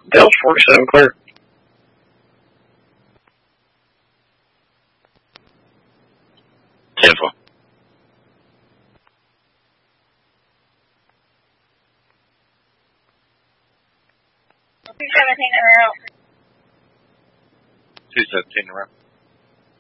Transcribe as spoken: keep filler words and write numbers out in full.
Delta forty-seven clear. ten four. two seventeen around. two seventeen around.